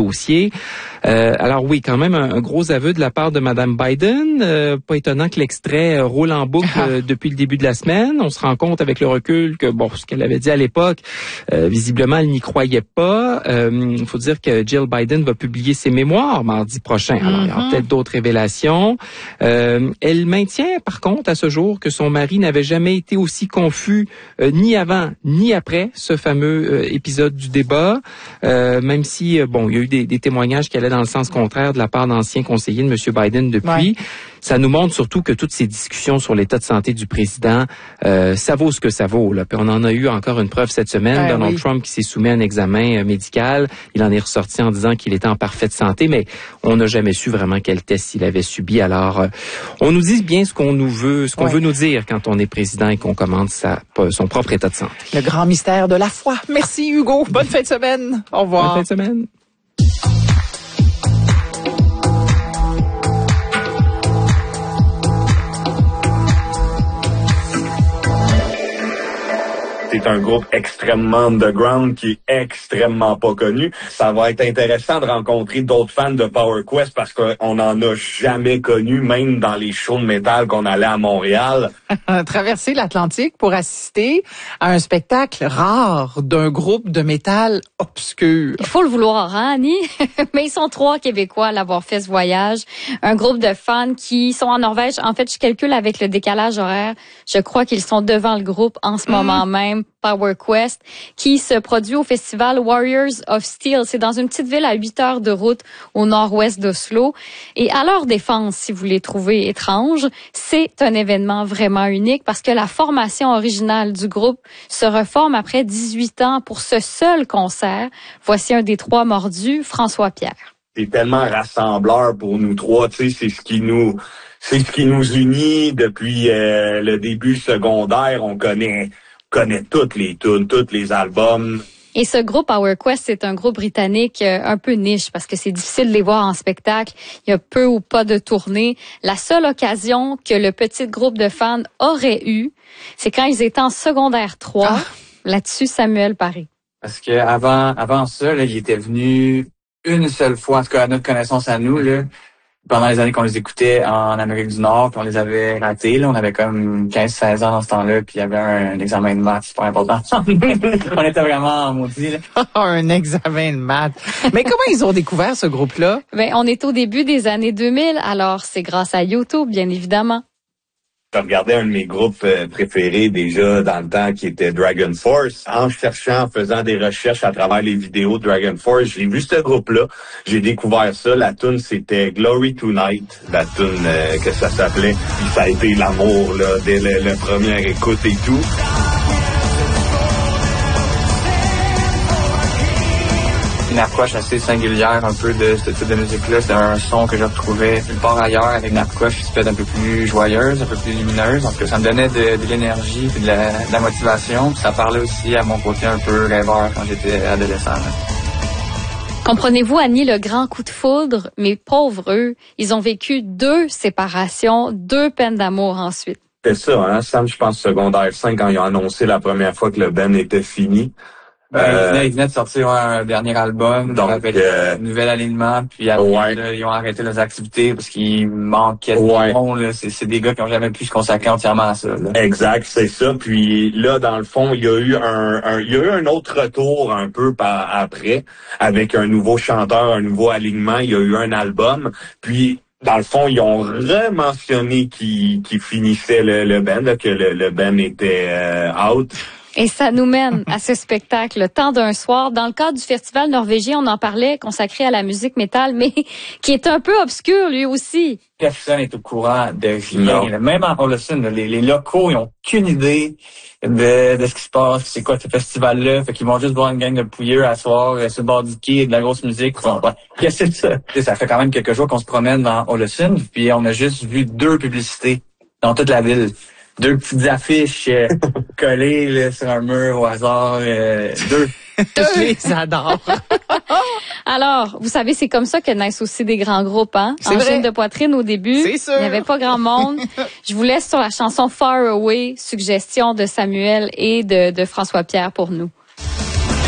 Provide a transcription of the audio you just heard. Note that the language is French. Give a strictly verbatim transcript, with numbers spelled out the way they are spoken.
dossier. Euh, alors oui, quand même un, un gros aveu de la part de Madame Biden. Euh, pas étonnant que l'extrait euh, roule en boucle euh, depuis le début de la semaine. On se rend compte avec le recul que bon, ce qu'elle avait dit à l'époque, euh, visiblement, elle n'y croyait pas. Il euh, faut dire que Jill Biden va publier ses mémoires mardi prochain. Alors, il y aura peut-être d'autres révélations. Euh, elle maintient, par contre, à ce jour, que son mari n'avait jamais été aussi confus, euh, ni avant, ni après ce fameux euh, épisode du débat. Euh, même si, euh, bon, il y a eu des, des témoignages qui allaient dans le sens contraire de la part d'anciens conseillers de M. Biden depuis. Ouais. Ça nous montre surtout que toutes ces discussions sur l'état de santé du président, euh, ça vaut ce que ça vaut. Là. Puis on en a eu encore une preuve cette semaine. Ouais, Donald oui. Trump qui s'est soumis à un examen euh, médical, il en est ressorti en disant qu'il était en parfaite santé, mais on n'a jamais su vraiment quel test il avait subi. Alors, euh, on nous dit bien ce qu'on nous veut, ce qu'on ouais. veut nous dire quand on est président et qu'on commande sa, son propre état de santé. Le grand mystère de la foi. Merci Hugo. Bonne fin de semaine. Au revoir. Bonne fin de semaine. C'est un groupe extrêmement underground qui est extrêmement pas connu. Ça va être intéressant de rencontrer d'autres fans de Power Quest parce qu'on n'en a jamais connu, même dans les shows de métal qu'on allait à Montréal. Traverser l'Atlantique pour assister à un spectacle rare d'un groupe de métal obscur. Il faut le vouloir, hein, Annie? Mais ils sont trois Québécois à l'avoir fait ce voyage. Un groupe de fans qui sont en Norvège. En fait, je calcule avec le décalage horaire. Je crois qu'ils sont devant le groupe en ce mmh. moment même. Power Quest, qui se produit au festival Warriors of Steel. C'est dans une petite ville à huit heures de route au nord-ouest d'Oslo. Et à leur défense, si vous les trouvez étranges, c'est un événement vraiment unique parce que la formation originale du groupe se reforme après dix-huit ans pour ce seul concert. Voici un des trois mordus, François Pierre. C'est tellement rassembleur pour nous trois, tu sais, c'est ce qui nous, c'est ce qui nous unit depuis euh, le début secondaire. On connaît connaît toutes les tunes, tous les albums. Et ce groupe Power Quest, c'est un groupe britannique euh, un peu niche parce que c'est difficile de les voir en spectacle. Il y a peu ou pas de tournées. La seule occasion que le petit groupe de fans aurait eu, c'est quand ils étaient en secondaire trois. Ah. Là-dessus, Samuel Paré. Parce que avant, avant ça, là, ils étaient venus une seule fois, en tout cas à notre connaissance à nous, là, pendant les années qu'on les écoutait en Amérique du Nord, puis on les avait ratés, là, on avait comme quinze seize ans dans ce temps-là, puis il y avait un, un examen de maths super important. On était vraiment maudits, là. Un examen de maths. Mais comment ils ont découvert ce groupe-là? Ben, on est au début des années deux mille, alors c'est grâce à YouTube, bien évidemment. Je regardais un de mes groupes préférés déjà dans le temps qui était Dragon Force. En cherchant, en faisant des recherches à travers les vidéos de Dragon Force, j'ai vu ce groupe-là. J'ai découvert ça. La tune c'était Glory Tonight, la tune euh, que ça s'appelait. Puis ça a été l'amour là dès le, le première écoute et tout. Une approche assez singulière un peu de ce type de musique-là. C'est un son que je retrouvais nulle part ailleurs avec une approche qui se fait un peu plus joyeuse, un peu plus lumineuse. Donc ça me donnait de, de l'énergie et de la, de la motivation. Puis ça parlait aussi à mon côté un peu rêveur quand j'étais adolescent. Là. Comprenez-vous, Annie, le grand coup de foudre? Mais pauvres eux, ils ont vécu deux séparations, deux peines d'amour ensuite. C'est ça, hein? Sam, je pense secondaire cinq, quand ils ont annoncé la première fois que le band était fini. Euh, là, ils venaient de sortir ouais, un dernier album, donc avec euh, un nouvel alignement, puis après, ouais. là, ils ont arrêté leurs activités parce qu'ils manquaient de ouais. monde. Là. C'est, c'est des gars qui ont jamais pu se consacrer entièrement à ça. Là. Exact, c'est ça. Puis là, dans le fond, il y a eu un, un il y a eu un autre retour un peu par après, avec un nouveau chanteur, un nouveau alignement. Il y a eu un album, puis dans le fond, ils ont re-mentionné qu'ils, qu'ils finissaient le, le band, là, que le, le band était euh, out. Et ça nous mène à ce spectacle, le temps d'un soir. Dans le cadre du festival norvégien, on en parlait, consacré à la musique métal, mais qui est un peu obscur lui aussi. Personne n'est au courant de rien. Non. Même en Olesen, les, les locaux, ils n'ont aucune idée de, de ce qui se passe. C'est quoi ce festival-là? Fait qu'ils vont juste voir une gang de pouilleux à soir sur le bord du quai, de la grosse musique. Bon, ouais. Qu'est-ce que c'est ça? Ça fait quand même quelques jours qu'on se promène dans Olesen, puis on a juste vu deux publicités dans toute la ville. Deux petites affiches euh, collées là, sur un mur au hasard. Euh, deux. Je les adore. Alors, vous savez, c'est comme ça que naissent aussi des grands groupes, hein? C'est en vrai. chaîne de poitrine au début. C'est sûr. Il n'y avait pas grand monde. Je vous laisse sur la chanson Far Away, suggestion de Samuel et de, de François Pierre pour nous.